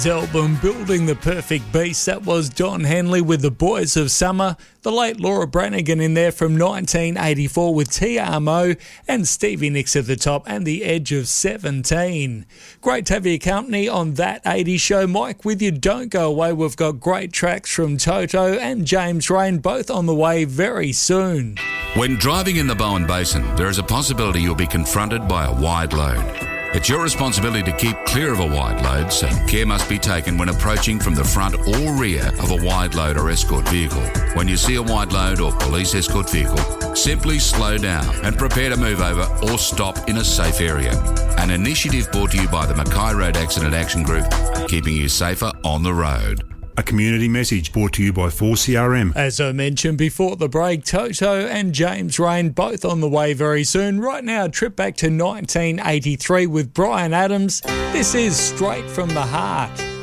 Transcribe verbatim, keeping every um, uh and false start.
Album Building the Perfect Beast, that was Don Henley with The Boys of Summer, the late Laura Branigan in there from nineteen eighty-four with T R M O, and Stevie Nicks at the top and The Edge of seventeen. Great to have your company on That eighties Show. Mike with you, don't go away. We've got great tracks from Toto and James Rain, both on the way very soon. When driving in the Bowen Basin, there is a possibility you'll be confronted by a wide load. It's your responsibility to keep clear of a wide load, so care must be taken when approaching from the front or rear of a wide load or escort vehicle. When you see a wide load or police escort vehicle, simply slow down and prepare to move over or stop in a safe area. An initiative brought to you by the Mackay Road Accident Action Group, keeping you safer on the road. A community message brought to you by four C R M. As I mentioned before the break, Toto and James Rain both on the way very soon. Right now, a trip back to nineteen eighty-three with Bryan Adams. This is Straight from the Heart.